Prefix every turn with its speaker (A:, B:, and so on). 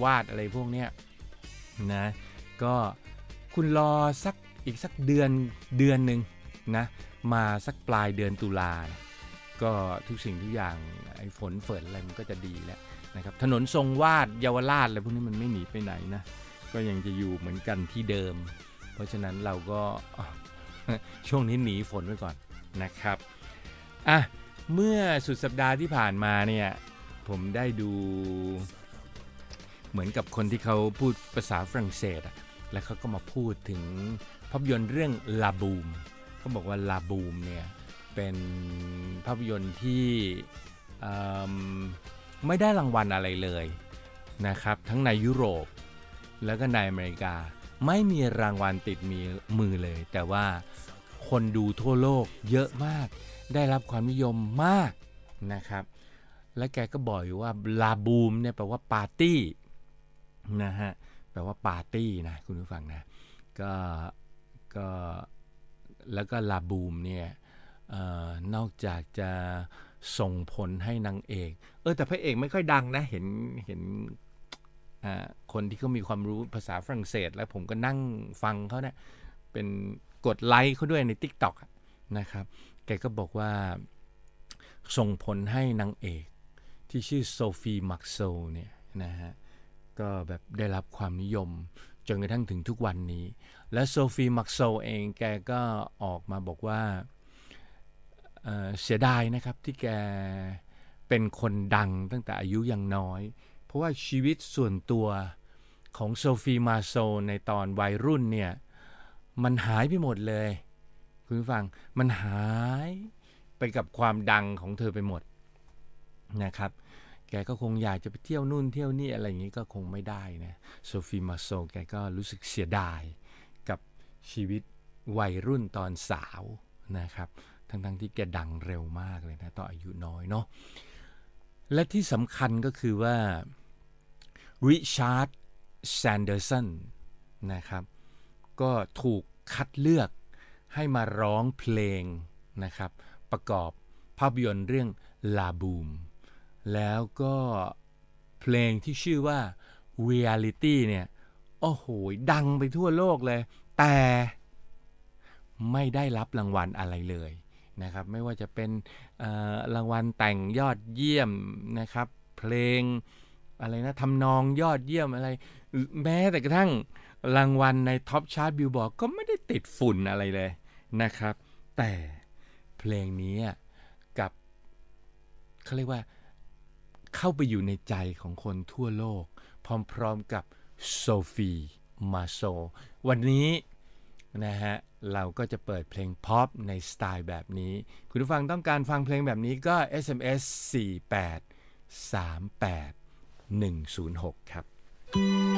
A: วาดอะไรพวกเนี้ยนะก็คุณรออีกสักเดือนหนึ่งนะมาสักปลายเดือนตุลาก็ทุกสิ่งทุกอย่างไอ้ฝนเฟินอะไรมันก็จะดีแล้วนะครับถนนทรงวาดเยาวราชอะไรพวกนี้มันไม่หนีไปไหนนะก็ยังจะอยู่เหมือนกันที่เดิมเพราะฉะนั้นเราก็ช่วงนี้หนีฝนไว้ก่อนนะครับเมื่อสุดสัปดาห์ที่ผ่านมาเนี่ยผมได้ดูเหมือนกับคนที่เขาพูดภาษาฝรั่งเศสแล้วเขาก็มาพูดถึงภาพยนตร์เรื่องลาบูมเขาบอกว่าลาบูมเนี่ยเป็นภาพยนตร์ที่ไม่ได้รางวัลอะไรเลยนะครับทั้งในยุโรปแล้วก็ในอเมริกาไม่มีรางวัลติดมือเลยแต่ว่าคนดูทั่วโลกเยอะมากได้รับความนิยมมากนะครับและแกก็บอกอยู่ว่าลาบูมเนี่ยแปลว่าปาร์ตี้นะฮะแปลว่าปาร์ตี้นะคุณผู้ฟังนะก็แล้วก็ลาบูมเนี่ยนอกจากจะส่งผลให้นางเอกแต่พระเอกไม่ค่อยดังนะเห็นคนที่เขามีความรู้ภาษาฝรั่งเศสแล้วผมก็นั่งฟังเขาเนี่ยเป็นกดไลค์เขาด้วยใน TikTok นะครับแกก็บอกว่าส่งผลให้นางเอกที่ชื่อโซฟีมักโซเนี่ยนะฮะก็แบบได้รับความนิยมจนกระทั่งถึงทุกวันนี้และโซฟีมักโซเองแกก็ออกมาบอกว่าเสียดายนะครับที่แกเป็นคนดังตั้งแต่อายุยังน้อยเพราะว่าชีวิตส่วนตัวของโซฟีมาโซในตอนวัยรุ่นเนี่ยมันหายไปหมดเลยคุณผู้ฟังมันหายไปกับความดังของเธอไปหมดนะครับแกก็คงอยากจะไปเที่ยวนู่นเที่ยวนี่อะไรอย่างนี้ก็คงไม่ได้นะโซฟีมาโซแกก็รู้สึกเสียดายกับชีวิตวัยรุ่นตอนสาวนะครับทั้งที่แกดังเร็วมากเลยนะตอนอายุน้อยเนาะและที่สำคัญก็คือว่าริชาร์ดแซนเดอร์สันนะครับก็ถูกคัดเลือกให้มาร้องเพลงนะครับประกอบภาพยนตร์เรื่องลาบูมแล้วก็เพลงที่ชื่อว่า Reality เนี่ยโอ้โหดังไปทั่วโลกเลยแต่ไม่ได้รับรางวัลอะไรเลยนะครับไม่ว่าจะเป็นรางวัลแต่งยอดเยี่ยมนะครับเพลงอะไรนะทำนองยอดเยี่ยมอะไรแม้แต่กระทั่งรางวัลในท็อปชาร์ตบิลบอร์ดก็ไม่ได้ติดฝุ่นอะไรเลยนะครับแต่เพลงนี้กับเขาเรียกว่าเข้าไปอยู่ในใจของคนทั่วโลกพร้อมๆกับโซฟีมาโซวันนี้นะฮะเราก็จะเปิดเพลงพ็อปในสไตล์แบบนี้คุณผู้ฟังต้องการฟังเพลงแบบนี้ก็ SMS 4838106ครับ